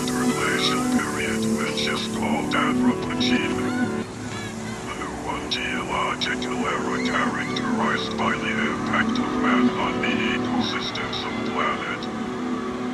interglacial period, which is called Anthropocene. A new geological era characterized by the impact of man on the ecosystems of planet